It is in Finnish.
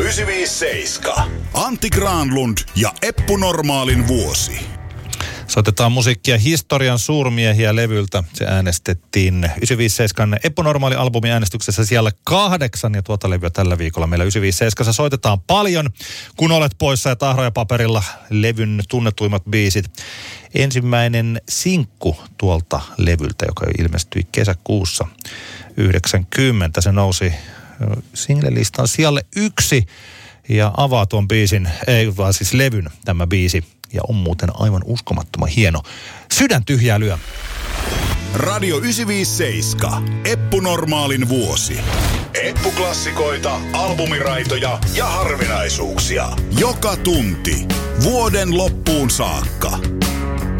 957. Antti Granlund ja Eppu Normaalin vuosi. Soitetaan musiikkia Historian suurmiehiä levyltä. Se äänestettiin 957 Eppu Normaali -albumin äänestyksessä siellä 8 ja tuota levyä tällä viikolla meillä 957 soitetaan paljon, kun olet poissa ja tahroja paperilla levyn tunnetuimmat biisit. Ensimmäinen sinkku tuolta levyltä, joka ilmestyi kesäkuussa 90. Se nousi single-listan sijalle 1 ja avaa tuon biisin, ei vaan siis levyn tämä biisi. Ja on muuten aivan uskomattoman hieno. Sydän tyhjää lyö. Radio 957. Eppu Normaalin vuosi. Eppu-klassikoita, albumiraitoja ja harvinaisuuksia. Joka tunti. Vuoden loppuun saakka.